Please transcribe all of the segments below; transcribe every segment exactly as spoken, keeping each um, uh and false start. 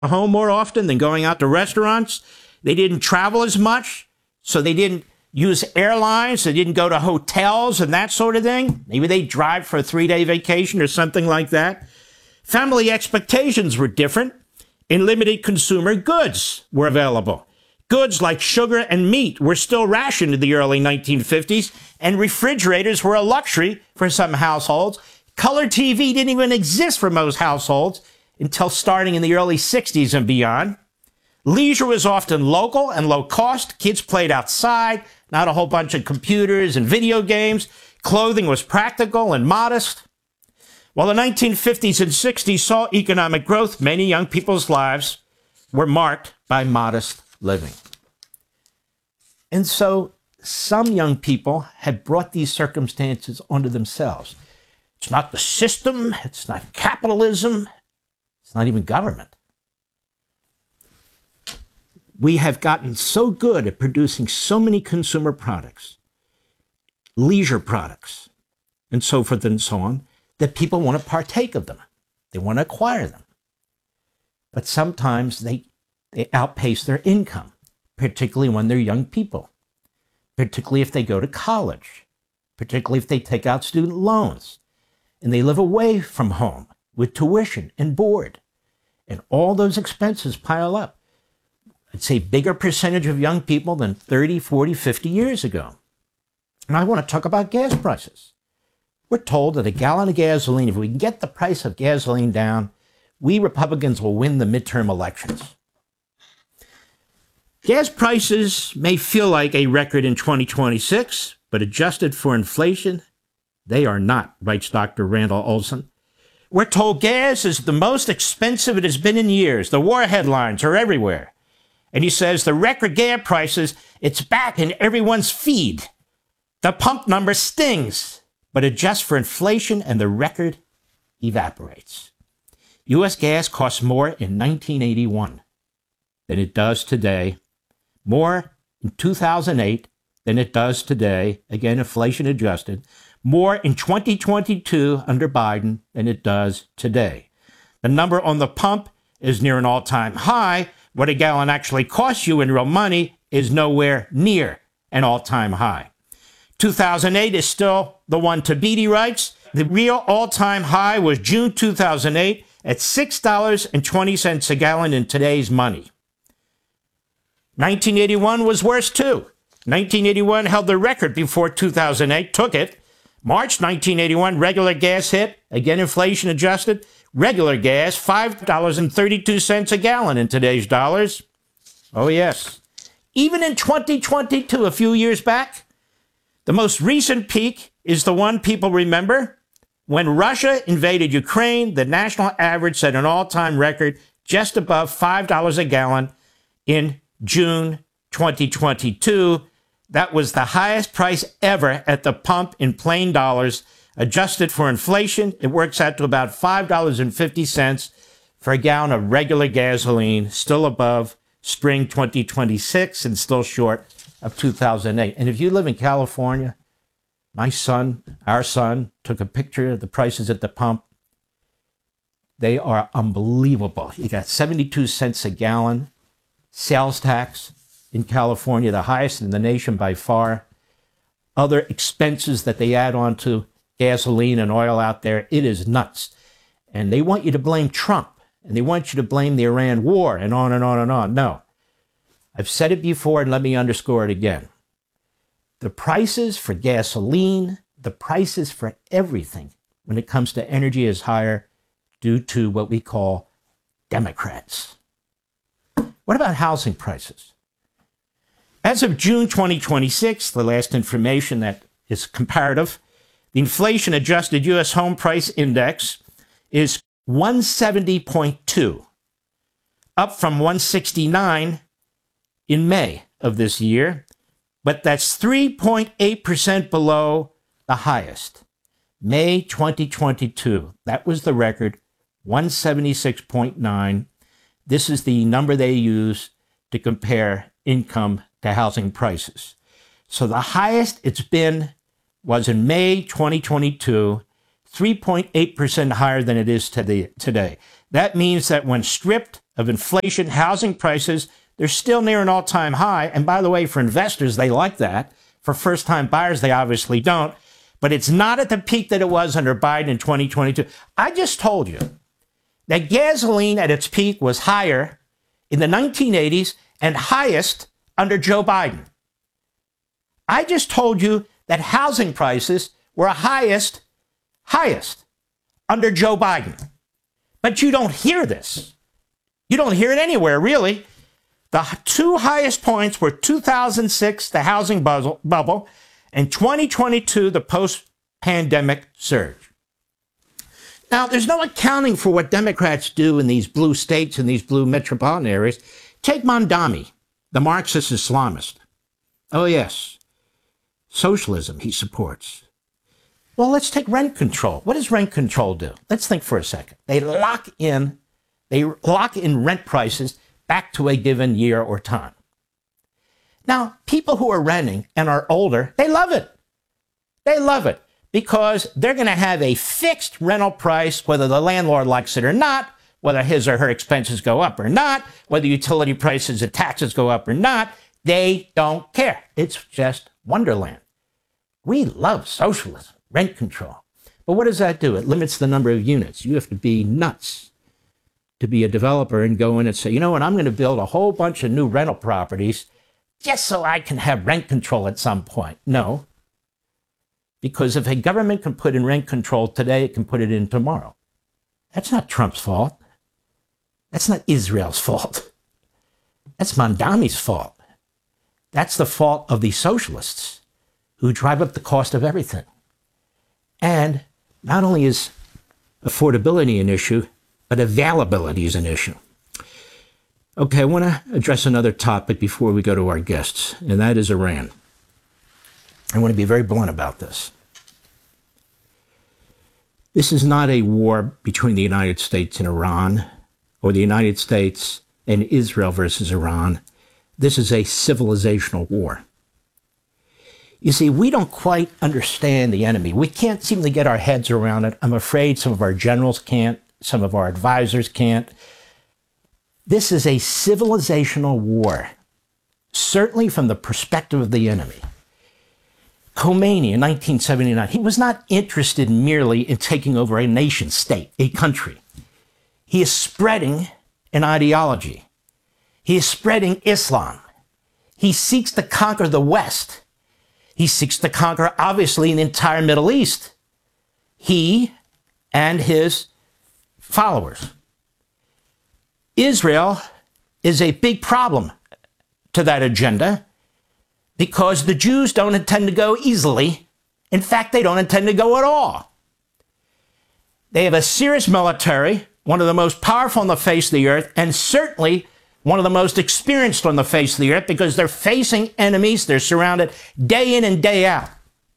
home more often than going out to restaurants. They didn't travel as much, so they didn't use airlines. They didn't go to hotels and that sort of thing. Maybe they drive for a three-day vacation or something like that. Family expectations were different, and limited consumer goods were available. Goods like sugar and meat were still rationed in the early nineteen fifties, and refrigerators were a luxury for some households. Color T V didn't even exist for most households until starting in the early sixties and beyond. Leisure was often local and low cost. Kids played outside, not a whole bunch of computers and video games. Clothing was practical and modest. While the nineteen fifties and sixties saw economic growth, many young people's lives were marked by modest living. And so some young people had brought these circumstances onto themselves. It's not the system, it's not capitalism, it's not even government. We have gotten so good at producing so many consumer products, leisure products, and so forth and so on, that people want to partake of them. They want to acquire them. But sometimes they, they outpace their income, particularly when they're young people, particularly if they go to college, particularly if they take out student loans, and they live away from home with tuition and board, and all those expenses pile up. I'd say bigger percentage of young people than thirty, forty, fifty years ago. And I want to talk about gas prices. We're told that a gallon of gasoline, if we can get the price of gasoline down, we Republicans will win the midterm elections. Gas prices may feel like a record in twenty twenty-six, but adjusted for inflation, they are not, writes Doctor Randall Olson. We're told gas is the most expensive it has been in years. The war headlines are everywhere. And he says the record gas prices, it's back in everyone's feed. The pump number stings, but adjust for inflation and the record evaporates. U S gas cost more in nineteen eighty-one than it does today, more in two thousand eight than it does today, again, inflation adjusted, more in twenty twenty-two under Biden than it does today. The number on the pump is near an all-time high. What a gallon actually costs you in real money is nowhere near an all-time high. two thousand eight is still the one to beat, he writes. The real all-time high was June two thousand eight at six dollars and twenty cents a gallon in today's money. nineteen eighty-one was worse too. nineteen eighty-one held the record before two thousand eight, took it. March nineteen eighty-one, regular gas hit, again inflation adjusted. Regular gas, five dollars and thirty-two cents a gallon in today's dollars. Oh, yes. Even in twenty twenty-two, a few years back, the most recent peak is the one people remember. When Russia invaded Ukraine, the national average set an all-time record just above five dollars a gallon in June twenty twenty-two. That was the highest price ever at the pump in plain dollars. Adjusted for inflation, it works out to about five dollars and fifty cents for a gallon of regular gasoline, still above spring twenty twenty-six and still short of two thousand eight. And if you live in California, my son, our son, took a picture of the prices at the pump. They are unbelievable. You got seventy-two cents a gallon, sales tax in California, the highest in the nation by far. Other expenses that they add on to gasoline and oil out there, it is nuts. And they want you to blame Trump, and they want you to blame the Iran war, and on and on and on. No. I've said it before, and let me underscore it again. The prices for gasoline, the prices for everything when it comes to energy is higher due to what we call Democrats. What about housing prices? As of June twenty twenty-six, the last information that is comparative, the inflation-adjusted U S home price index is one seventy point two, up from one sixty-nine in May of this year, but that's three point eight percent below the highest, May twenty twenty-two. That was the record, one seventy-six point nine. This is the number they use to compare income to housing prices. So the highest it's been was in May twenty twenty-two, three point eight percent higher than it is today. That means that when stripped of inflation, housing prices, they're still near an all-time high. And by the way, for investors, they like that. For first-time buyers, they obviously don't. But it's not at the peak that it was under Biden in twenty twenty-two. I just told you that gasoline at its peak was higher in the nineteen eighties and highest under Joe Biden. I just told you that housing prices were highest, highest under Joe Biden. But you don't hear this. You don't hear it anywhere, really. The two highest points were two thousand six, the housing bubble, and twenty twenty-two, the post-pandemic surge. Now, there's no accounting for what Democrats do in these blue states and these blue metropolitan areas. Take Mondami, the Marxist Islamist. Oh, yes. Socialism he supports. Well, let's take rent control. What does rent control do? Let's think for a second. They lock in, they lock in rent prices back to a given year or time. Now, people who are renting and are older, they love it. They love it because they're going to have a fixed rental price, whether the landlord likes it or not, whether his or her expenses go up or not, whether utility prices and taxes go up or not. They don't care. It's just Wonderland. We love socialism, rent control. But what does that do? It limits the number of units. You have to be nuts to be a developer and go in and say, you know what, I'm going to build a whole bunch of new rental properties just so I can have rent control at some point. No. Because if a government can put in rent control today, it can put it in tomorrow. That's not Trump's fault. That's not Israel's fault. That's Mondami's fault. That's the fault of the socialists who drive up the cost of everything. And not only is affordability an issue, but availability is an issue. Okay, I want to address another topic before we go to our guests, and that is Iran. I want to be very blunt about this. This is not a war between the United States and Iran, or the United States and Israel versus Iran. This is a civilizational war. You see, we don't quite understand the enemy. We can't seem to get our heads around it. I'm afraid some of our generals can't. Some of our advisors can't. This is a civilizational war, certainly from the perspective of the enemy. Khomeini in nineteen seventy-nine, he was not interested merely in taking over a nation state, a country. He is spreading an ideology. He is spreading Islam. He seeks to conquer the West. He seeks to conquer, obviously, the entire Middle East. He and his followers. Israel is a big problem to that agenda because the Jews don't intend to go easily. In fact, they don't intend to go at all. They have a serious military, one of the most powerful on the face of the earth, and certainly one of the most experienced on the face of the earth because they're facing enemies. They're surrounded day in and day out.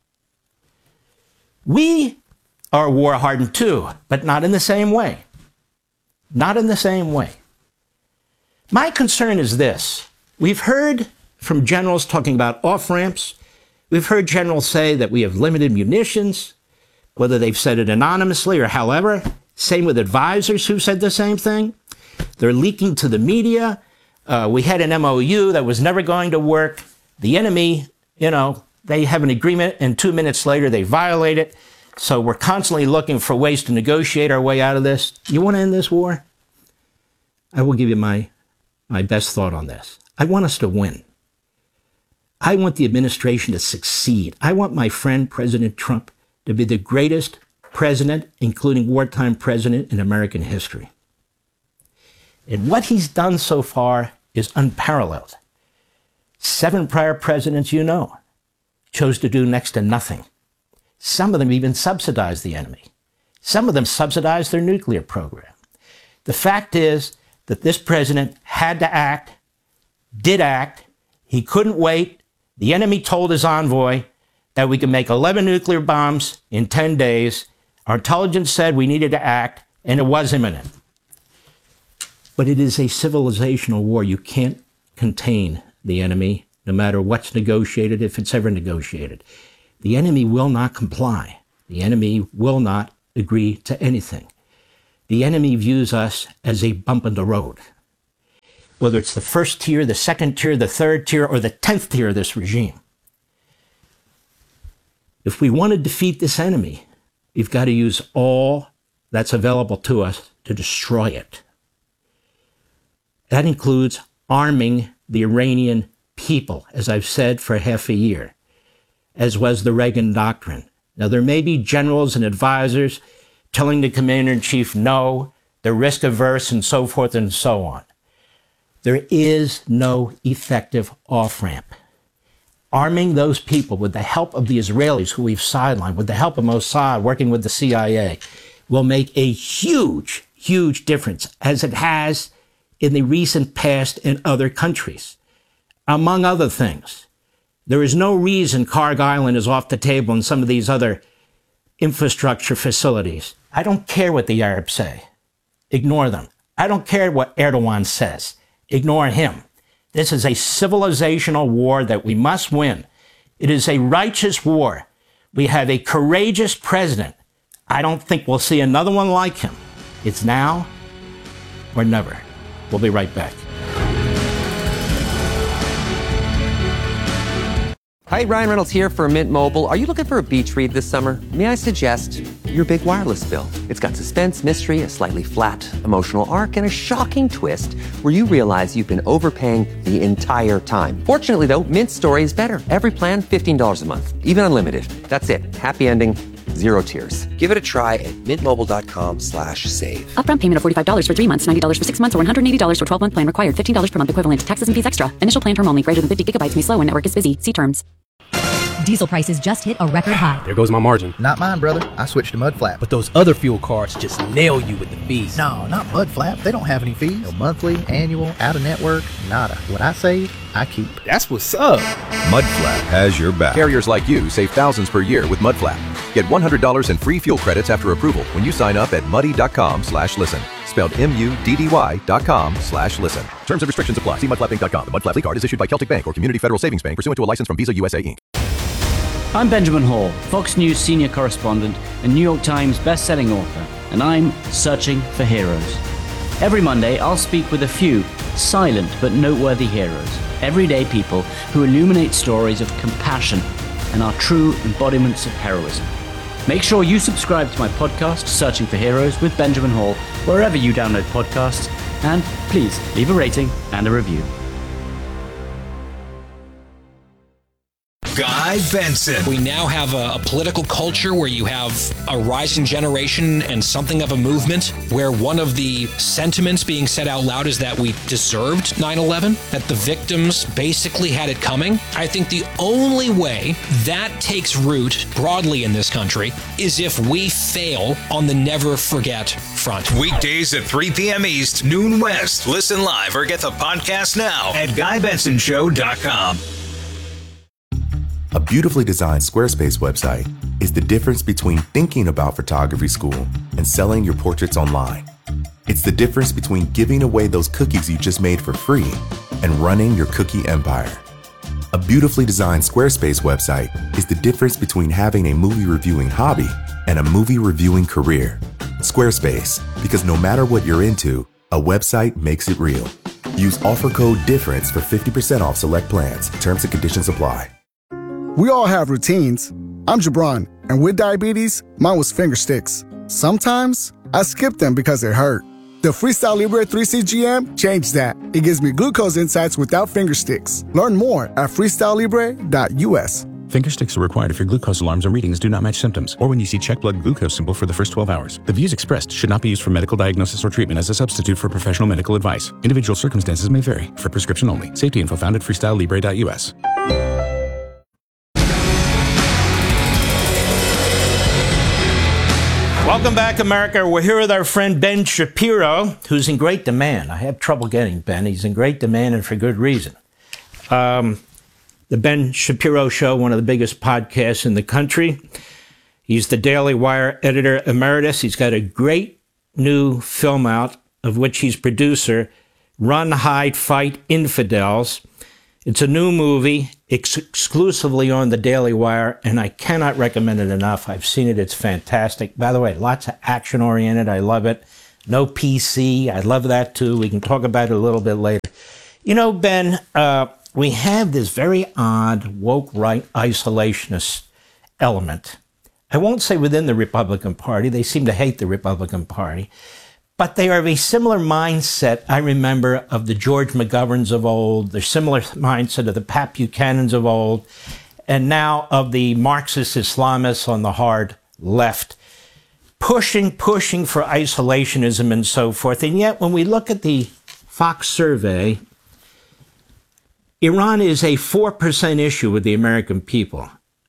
We are war hardened too, but not in the same way. Not in the same way. My concern is this. We've heard from generals talking about off-ramps. We've heard generals say that we have limited munitions, whether they've said it anonymously or however. Same with advisors who said the same thing. They're leaking to the media. Uh, we had an M O U that was never going to work. The enemy, you know, they have an agreement, and two minutes later they violate it. So we're constantly looking for ways to negotiate our way out of this. You want to end this war? I will give you my, my best thought on this. I want us to win. I want the administration to succeed. I want my friend President Trump to be the greatest president, including wartime president, in American history. And what he's done so far is unparalleled. Seven prior presidents, you know, chose to do next to nothing. Some of them even subsidized the enemy. Some of them subsidized their nuclear program. The fact is that this president had to act, did act. He couldn't wait. The enemy told his envoy that we could make eleven nuclear bombs in ten days. Our intelligence said we needed to act, and it was imminent. But it is a civilizational war. You can't contain the enemy, no matter what's negotiated, if it's ever negotiated. The enemy will not comply. The enemy will not agree to anything. The enemy views us as a bump in the road. whether it's the first tier, the second tier, the third tier, or the tenth tier of this regime. If we want to defeat this enemy, we've got to use all that's available to us to destroy it. That includes arming the Iranian people, as I've said for half a year, as was the Reagan doctrine. Now, there may be generals and advisors telling the commander-in-chief no, they're risk-averse, and so forth and so on. There is no effective off-ramp. Arming those people with the help of the Israelis who we've sidelined, with the help of Mossad, working with the C I A, will make a huge, huge difference, as it has in the recent past in other countries. Among other things, there is no reason Karg Island is off the table and some of these other infrastructure facilities. I don't care what the Arabs say. Ignore them. I don't care what Erdogan says. Ignore him. This is a civilizational war that we must win. It is a righteous war. We have a courageous president. I don't think we'll see another one like him. It's now or never. We'll be right back. Hi, Ryan Reynolds here for Mint Mobile. Are you looking for a beach read this summer? May I suggest your big wireless bill? It's got suspense, mystery, a slightly flat, emotional arc, and a shocking twist where you realize you've been overpaying the entire time. Fortunately, though, Mint's story is better. Every plan, fifteen dollars a month, even unlimited. That's it. Happy ending, zero tears. Give it a try at mintmobile.com slash save. Upfront payment of forty-five dollars for three months, ninety dollars for six months, or one hundred eighty dollars for twelve-month plan required. fifteen dollars per month equivalent. Taxes and fees extra. Initial plan term only. Greater than fifty gigabytes may slow when network is busy. See terms. Diesel prices just hit a record high. There goes my margin. Not mine, brother. I switched to Mudflap. But those other fuel cards just nail you with the fees. No, not Mudflap. They don't have any fees. No monthly, annual, out-of-network, nada. What I save, I keep. That's what's up. Mudflap has your back. Carriers like you save thousands per year with Mudflap. Get one hundred dollars in free fuel credits after approval when you sign up at muddy.com slash listen. Spelled M-U-D-D-Y dot com slash listen. Terms and restrictions apply. See mudflap inc dot com. The Mudflap card is issued by Celtic Bank or Community Federal Savings Bank pursuant to a license from Visa U S A, Incorporated. I'm Benjamin Hall, Fox News senior correspondent and New York Times best-selling author, and I'm searching for heroes. Every Monday, I'll speak with a few silent but noteworthy heroes, everyday people who illuminate stories of compassion and are true embodiments of heroism. Make sure you subscribe to my podcast, Searching for Heroes with Benjamin Hall, wherever you download podcasts, and please leave a rating and a review. Guy Benson. We now have a, a political culture where you have a rising generation and something of a movement where one of the sentiments being said out loud is that we deserved nine eleven, that the victims basically had it coming. I think the only way that takes root broadly in this country is if we fail on the never forget front. Weekdays at three p.m. East, noon West. Listen live or get the podcast now at guy benson show dot com. A beautifully designed Squarespace website is the difference between thinking about photography school and selling your portraits online. It's the difference between giving away those cookies you just made for free and running your cookie empire. A beautifully designed Squarespace website is the difference between having a movie reviewing hobby and a movie reviewing career. Squarespace, because no matter what you're into, a website makes it real. Use offer code DIFFERENCE for fifty percent off select plans. Terms and conditions apply. We all have routines. I'm Jabron, and with diabetes, mine was finger sticks. Sometimes, I skip them because it hurt. The Freestyle Libre three C G M changed that. It gives me glucose insights without finger sticks. Learn more at freestyle libre dot U S. Finger sticks are required if your glucose alarms or readings do not match symptoms, or when you see check blood glucose symbol for the first twelve hours. The views expressed should not be used for medical diagnosis or treatment as a substitute for professional medical advice. Individual circumstances may vary. For prescription only. Safety info found at freestyle libre dot U S. Welcome back, America. We're here with our friend Ben Shapiro, who's in great demand. I have trouble getting Ben. He's in great demand, and for good reason. Um, the Ben Shapiro Show, one of the biggest podcasts in the country. He's the Daily Wire editor emeritus. He's got a great new film out, of which he's producer, Run, Hide, Fight, Infidels. It's a new movie, ex- exclusively on the Daily Wire, and I cannot recommend it enough. I've seen it. It's fantastic. By the way, lots of action-oriented. I love it. No P C. I love that, too. We can talk about it a little bit later. You know, Ben, uh, we have this very odd woke right isolationist element. I won't say within the Republican Party. They seem to hate the Republican Party. But they are of a similar mindset, I remember, of the George McGoverns of old, the similar mindset of the Pat Buchanans of old, and now of the Marxist Islamists on the hard left, pushing, pushing for isolationism and so forth. And yet, when we look at the Fox survey, Iran is a four percent issue with the American people.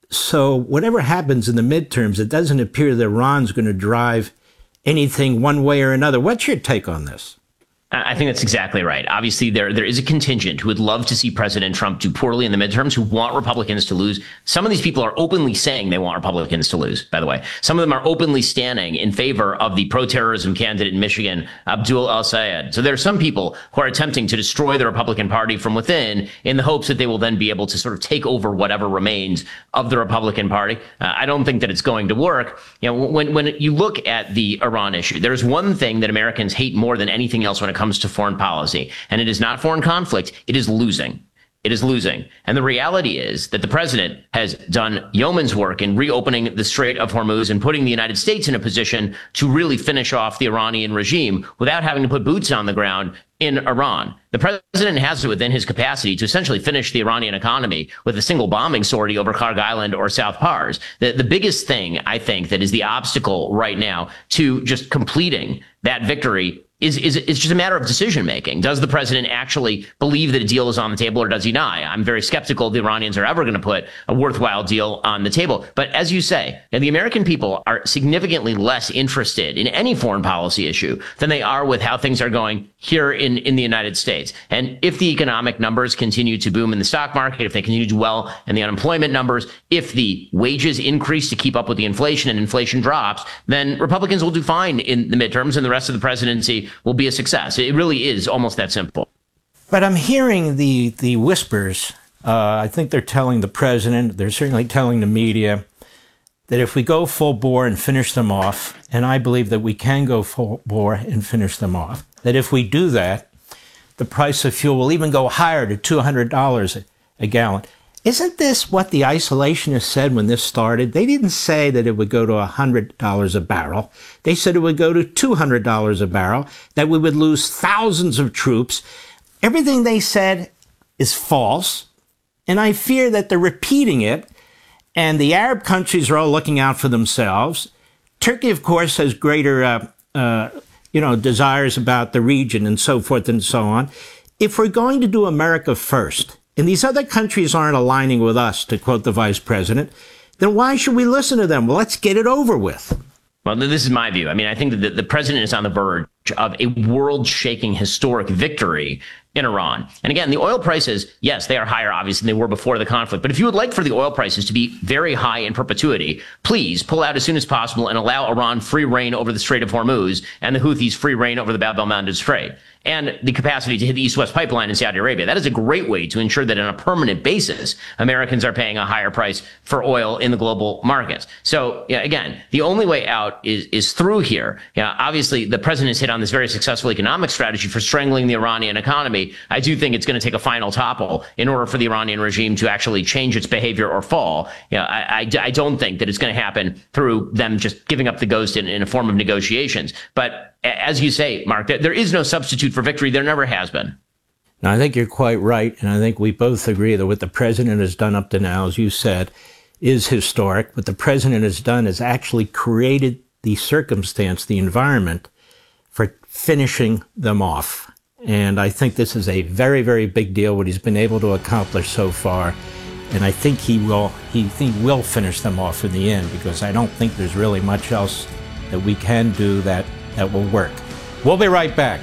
So whatever happens in the midterms, it doesn't appear that Iran's going to drive anything one way or another. What's your take on this? I think that's exactly right. Obviously, there there is a contingent who would love to see President Trump do poorly in the midterms, who want Republicans to lose. Some of these people are openly saying they want Republicans to lose, by the way. Some of them are openly standing in favor of the pro-terrorism candidate in Michigan, Abdul al-Sayed. So there are some people who are attempting to destroy the Republican Party from within in the hopes that they will then be able to sort of take over whatever remains of the Republican Party. Uh, I don't think that it's going to work. You know, when, when you look at the Iran issue, there's one thing that Americans hate more than anything else when it comes to foreign policy, and it is not foreign conflict. It is losing. It is losing. And the reality is that the president has done yeoman's work in reopening the Strait of Hormuz and putting the United States in a position to really finish off the Iranian regime without having to put boots on the ground in Iran. The president has it within his capacity to essentially finish the Iranian economy with a single bombing sortie over Kharg Island or South Pars. The, the biggest thing, I think, that is the obstacle right now to just completing that victory is, is, is just a matter of decision making. Does the president actually believe that a deal is on the table, or does he not? I'm very skeptical the Iranians are ever going to put a worthwhile deal on the table. But as you say, the American people are significantly less interested in any foreign policy issue than they are with how things are going here in, in the United States. And if the economic numbers continue to boom in the stock market, if they continue to do well in the unemployment numbers, if the wages increase to keep up with the inflation and inflation drops, then Republicans will do fine in the midterms and the rest of the presidency will be a success. It really is almost that simple. But I'm hearing the, the whispers. Uh, I think they're telling the president, they're certainly telling the media, that if we go full bore and finish them off, and I believe that we can go full bore and finish them off, that if we do that, the price of fuel will even go higher to two hundred dollars a gallon. Isn't this what the isolationists said when this started? They didn't say that it would go to one hundred dollars a barrel. They said it would go to two hundred dollars a barrel, that we would lose thousands of troops. Everything they said is false, and I fear that they're repeating it, and the Arab countries are all looking out for themselves. Turkey, of course, has greater uh, uh, you know, desires about the region and so forth and so on. If we're going to do America first, and these other countries aren't aligning with us, to quote the vice president, then why should we listen to them? Well, let's get it over with. Well, this is my view. I mean, I think that the, the president is on the verge of a world-shaking historic victory in Iran. And again, the oil prices, yes, they are higher, obviously, than they were before the conflict. But if you would like for the oil prices to be very high in perpetuity, please pull out as soon as possible and allow Iran free reign over the Strait of Hormuz and the Houthis free reign over the Bab el-Mandeb Strait, and the capacity to hit the East-West pipeline in Saudi Arabia. That is a great way to ensure that on a permanent basis, Americans are paying a higher price for oil in the global markets. So, yeah, again, the only way out is, is through here. Yeah, obviously, the president has hit on this very successful economic strategy for strangling the Iranian economy. I do think it's going to take a final topple in order for the Iranian regime to actually change its behavior or fall. Yeah, I, I, I don't think that it's going to happen through them just giving up the ghost in, in a form of negotiations. But as you say, Mark, there is no substitute for victory. There never has been. Now, I think you're quite right, and I think we both agree that what the president has done up to now, as you said, is historic. What the president has done is actually created the circumstance, the environment, for finishing them off. And I think this is a very, very big deal, what he's been able to accomplish so far. And I think he will, he, he will finish them off in the end, because I don't think there's really much else that we can do that, that will work. We'll be right back.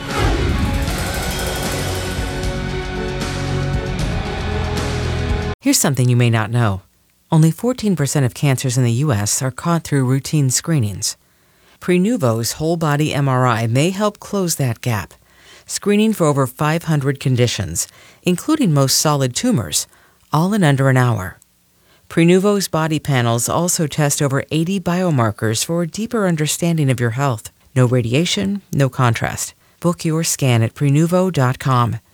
Here's something you may not know. Only fourteen percent of cancers in the U S are caught through routine screenings. Prenuvo's whole-body M R I may help close that gap, screening for over five hundred conditions, including most solid tumors, all in under an hour. Prenuvo's body panels also test over eighty biomarkers for a deeper understanding of your health. No radiation, no contrast. Book your scan at Prenuvo dot com.